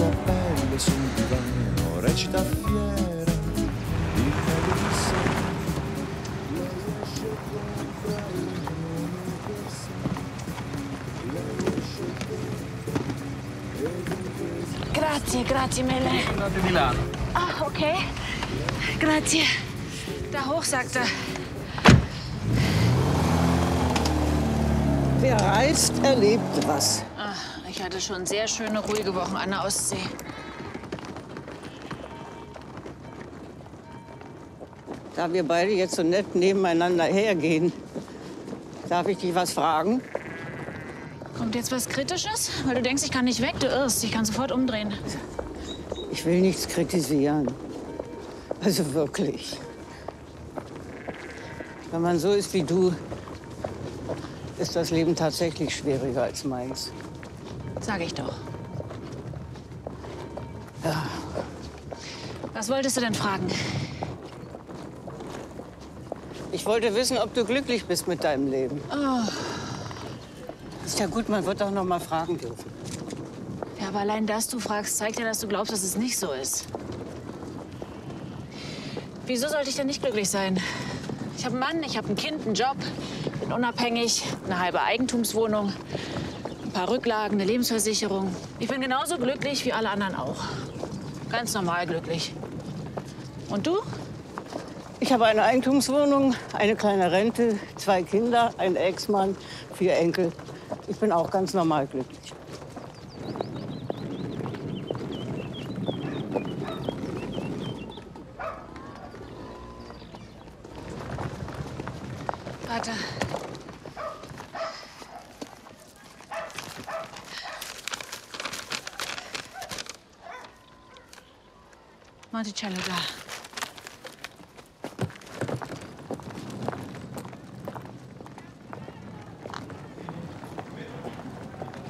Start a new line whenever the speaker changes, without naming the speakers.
sua pelle sul divano recita fiera il meglio di sé. Lei esce con
Grazie, grazie mille.
Andate di là.
Ah, okay. Grazie. Da hoch, sagt er.
Wer reist, erlebt was.
Ach, ich hatte schon sehr schöne, ruhige Wochen an der Ostsee.
Da wir beide jetzt so nett nebeneinander hergehen, darf ich dich was fragen?
Kommt jetzt was Kritisches? Weil du denkst, ich kann nicht weg, du irrst. Ich kann sofort umdrehen.
Ich will nichts kritisieren. Also wirklich. Wenn man so ist wie du, ist das Leben tatsächlich schwieriger als meins.
Sag ich doch.
Ja.
Was wolltest du denn fragen?
Ich wollte wissen, ob du glücklich bist mit deinem Leben.
Oh.
Ist ja gut, man wird doch noch mal fragen dürfen.
Ja, aber allein, dass du fragst, zeigt ja, dass du glaubst, dass es nicht so ist. Wieso sollte ich denn nicht glücklich sein? Ich habe einen Mann, ich habe ein Kind, einen Job, bin unabhängig, eine halbe Eigentumswohnung, ein paar Rücklagen, eine Lebensversicherung. Ich bin genauso glücklich wie alle anderen auch. Ganz normal glücklich. Und du?
Ich habe eine Eigentumswohnung, eine kleine Rente, 2 Kinder, einen Ex-Mann, 4 Enkel. Ich bin auch ganz normal glücklich.
Vater. Monticello da.